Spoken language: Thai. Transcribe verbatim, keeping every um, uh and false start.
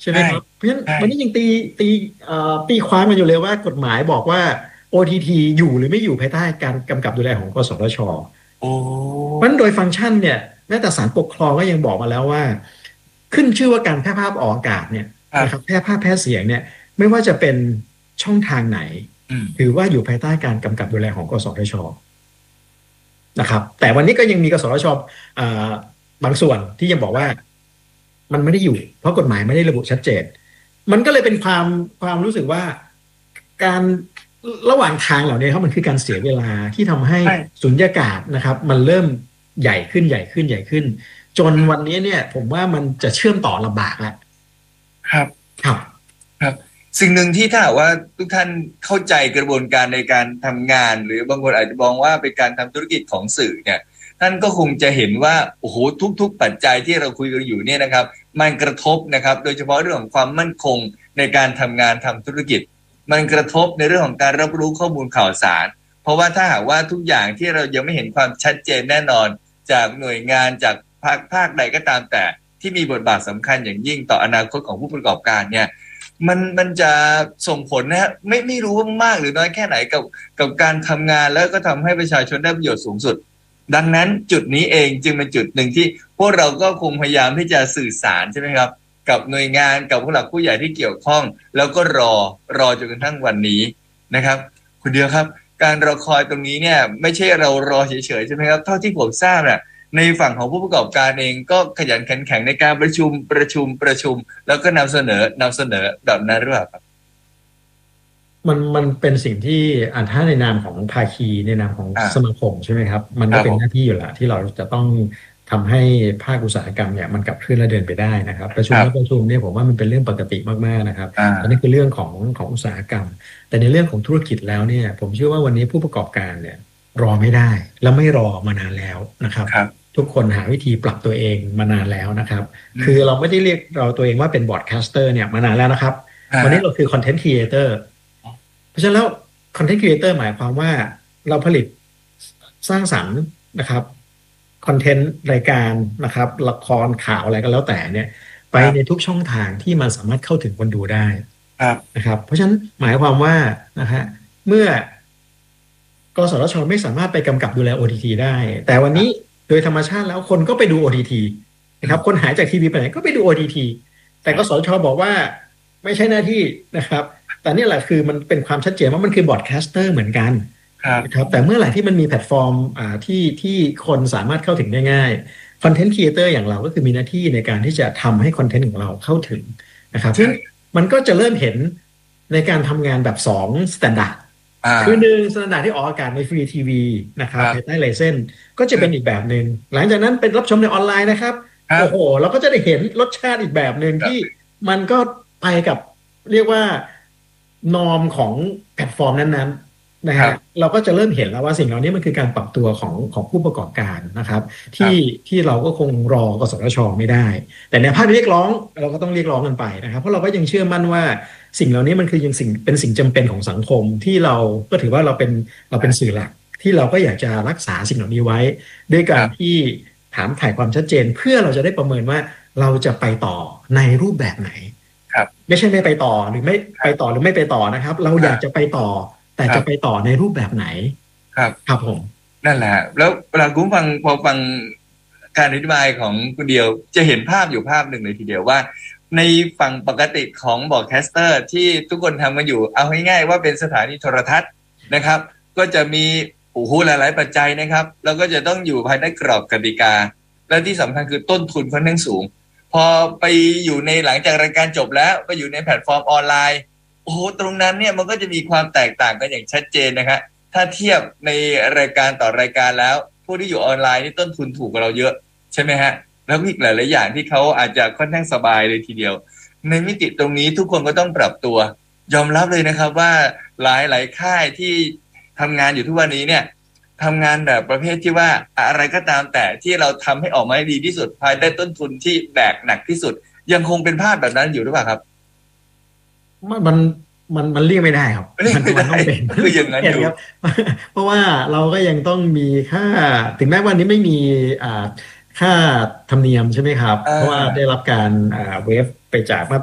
ใช่ไหมใช่ครับเพราะฉะนั้นใช่วันนี้ยังตีตีเอ่อตีความกันอยู่เลยว่ากฎหมายบอกว่า โอ ที ที อยู่หรือไม่อยู่ภายใต้การกำกับดูแลของกสทชโอ้เพราะฉะนั้นโดยฟังก์ชันเนี่ยแม้แต่ศาลปกครองก็ยังบอกมาแล้วว่าขึ้นชื่อว่าการแพร่ภาพออกอากาศเนี่ยนะครับครับแพร่ภาพแพร่เสียงเนี่ยไม่ว่าจะเป็นช่องทางไหนอืมถือว่าอยู่ภายใต้การกำกับดูแลของกสทชนะครับแต่วันนี้ก็ยังมีกสทชอ่าบางส่วนที่ยังบอกว่ามันไม่ได้อยู่เพราะกฎหมายไม่ได้ระบุชัดเจนมันก็เลยเป็นความความรู้สึกว่าการระหว่างทางเหล่านี้ครับมันคือการเสียเวลาที่ทำให้ใช่สุญญากาศนะครับมันเริ่มใหญ่ขึ้นใหญ่ขึ้นใหญ่ขึ้นจนวันนี้เนี่ยผมว่ามันจะเชื่อมต่อลำบากแล้วครับครับครับสิ่งหนึ่งที่ถ้าหากว่าทุกท่านเข้าใจกระบวนการในการทำงานหรือบางคนอาจจะมองว่าเป็นการทำธุรกิจของสื่อเนี่ยท่านก็คงจะเห็นว่าโอ้โหทุกๆปัจจัยที่เราคุยกันอยู่เนี่ยนะครับมันกระทบนะครับโดยเฉพาะเรื่องของความมั่นคงในการทำงานทำธุรกิจมันกระทบในเรื่องของการรับรู้ข้อมูลข่าวสารเพราะว่าถ้าหากว่าทุกอย่างที่เรายังไม่เห็นความชัดเจนแน่นอนจากหน่วยงานจากภาคภาคใดก็ตามแต่ที่มีบทบาทสำคัญอย่างยิ่งต่ออนาคตของผู้ประกอบการเนี่ย มันมันจะส่งผลนะฮะไม่ไม่รู้ว่ามากหรือน้อยแค่ไหนกับกับการทำงานแล้วก็ทำให้ประชาชนได้ประโยชน์สูงสุดดังนั้นจุดนี้เองจึงเป็นจุดหนึ่งที่พวกเราก็คงพยายามที่จะสื่อสารใช่ไหมครับกับหน่วยงานกับผู้หลักผู้ใหญ่ที่เกี่ยวข้องแล้วก็รอรอจนกระทั่งวันนี้นะครับคุณเดียวครับการรอคอยตรงนี้เนี่ยไม่ใช่เรารอเฉยๆใช่ไหมครับเท่าที่ผมทราบเนี่ยในฝั่งของผู้ประกอบการเองก็ขยันขันแข็งในการประชุมประชุมประชุมแล้วก็นำเสนอนำเสนอแบบนั้นหรือเปล่าครับมันมันเป็นสิ่งที่อ่าถ้าในนามของภาคีในนามของอ่าสมาคมใช่ไหมครับมันครับผมก็เป็นหน้าที่อยู่แล้วที่เราจะต้องทำให้ภาคอุตสาหกรรมเนี่ยมันขับเคลื่อนและเดินไปได้นะครับประชุมและประครับชุมเนี่ยผมว่ามันเป็นเรื่องปกติมากๆนะครับอ่อันนี้าคือเรื่องของของอุตสาหกรรมแต่ในเรื่องของธุรกิจแล้วเนี่ยผมเชื่อว่าวันนี้ผู้ประกอบการเนี่ยรอไม่ได้และไม่รอมานานแล้วนะครับครับทุกคนหาวิธีปรับตัวเองมานานแล้วนะครับอืมคือเราไม่ได้เรียกเราตัวเองว่าเป็นบอร์ดแคสเตอร์เนี่ยมานานแล้วนะครับอ่าฮะวันนี้เราคือคอนเทนต์ครีเอเตอร์ เพราะฉะนั้นแล้วคอนเทนต์ครีเอเตอร์หมายความว่าเราผลิตสร้างสรรค์นะครับคอนเทนต์รายการนะครับละครข่าวอะไรก็แล้วแต่เนี่ยไปในครับทุกช่องทางที่มันสามารถเข้าถึงคนดูได้ครับนะครับเพราะฉะนั้นหมายความว่านะฮะเมื่อกสทชไม่สามารถไปกำกับดูแล โอ ที ที ได้แต่วันนี้ครับโดยธรรมชาติแล้วคนก็ไปดู โอ ที ทีอืมนะครับคนหายจากทีวีไปไหนก็ไปดู โอ ที ที แต่กสทชบอกว่าไม่ใช่หน้าที่นะครับ แต่นี่แหละคือมันเป็นความชัดเจนว่ามันคือบอ a ดแคสเตอร์เหมือนกันครับนะครับแต่เมื่อไหร่ที่มันมีแพลตฟอร์มอ่าที่ที่คนสามารถเข้าถึงได้ง่ายคอนเทนต์ครีเอเตอร์อย่างเราก็คือมีหน้าที่ในการที่จะทำให้คอนเทนต์ของเราเข้าถึงนะครับเพราะฉะนั้นใช่มันก็จะเริ่มเห็นในการทำงานแบบสองสแตนดาร์ดอ่าคือหนึ่งสแตนดาร์ดที่ออกอากาศในฟรีทีวีนะคครับรับภายใต้ไลเซนส์ก็จะอืมเป็นอีกแบบหนึ่งหลังจากนั้นเป็นรับชมในออนไลน์นะครับครับโอ้โหเราก็จะได้เห็นรสชาติอีกแบบหนึ่งที่ครับมันก็ไปกับ เรียกว่านอมของแพลตฟอร์มนั้นๆนะฮะครับเราก็จะเริ่มเห็นแล้วว่าสิ่งเหล่านี้มันคือการปรับตัวของของผู้ประกอบการนะครับครัที่บที่เราก็คงรอกสทชไม่ได้แต่ในภาคเรียกร้องเราก็ต้องเรียกร้องกันไปนะครับเพราะเราก็ยังเชื่อมั่นว่าสิ่งเหล่านี้มันคือยังสิ่งเป็นสิ่งจำเป็นของสังคมที่เราก็ถือว่าเราเป็นเราเป็นสื่อหลักที่เราก็อยากจะรักษาสิ่งเหล่านี้ไว้ด้วยคการรับที่ถามถ่ายความชัดเจนเพื่อเราจะได้ประเมินว่าเราจะไปต่อในรูปแบบไหนครับไม่ใช่ไม่ไปต่อหรือไม่ครับไปต่อหรือไม่ไปต่อนะครับเราอยากจะอ่าไปต่อแต่ครับจะไปต่อในรูปแบบไหนครับครับผมนั่นแหละฮะแล้วเวลาคุณฟังพอฟังการอธิบายของคุณเดียวจะเห็นภาพอยู่ภาพหนึ่งเลยทีเดียวว่าในฝั่งปกติของบอร์ดแคสเตอร์ที่ทุกคนทำมาอยู่เอาง่ายๆว่าเป็นสถานีโทรทัศน์นะครับก็จะมีโอ้โหหลายๆปัจจัยนะครับแล้วก็จะต้องอยู่ภายใต้กรอบกติกาและที่สำคัญคือต้นทุนค่อนข้างสูง พอไปอยู่ในหลังจากรายการจบแล้วไปอยู่ในแพลตฟอร์มออนไลน์โอ้โหตรงนั้นเนี่ยมันก็จะมีความแตกต่างกันอย่างชัดเจนนะครับถ้าเทียบในรายการต่อรายการแล้วผู้ที่อยู่ออนไลน์นี่ต้นทุนถูกกว่าเราเยอะใช่ไหมฮะแล้วมีอีกหลายๆอย่างที่เขาอาจจะค่อนข้างสบายเลยทีเดียวในมิติตรงนี้ทุกคนก็ต้องปรับตัวยอมรับเลยนะครับว่าหลายหลายค่ายที่ทำงานอยู่ทุกวันนี้เนี่ยทำงานแบบประเภทที่ว่าอะไรก็ตามแต่ที่เราทำให้ออกมาให้ดีที่สุดภายใต้ต้นทุนที่แบกหนักที่สุดยังคงเป็นภาพแบบนั้นอยู่หรือเปล่าครับมันมันมันมันเลี่ยงไม่ได้ครับเล่นมันไม่ได้มันต้องเป็นก็คืออย่างนั้นอยู่เห็นครับเพราะว่าเราก็ยังต้องมีค่าถึงแม้วันนี้ไม่มีอ่าค่าธรรมเนียมใช่ไหมครับอ่เพราะว่าได้ารับการอ่าเวฟไปจากมา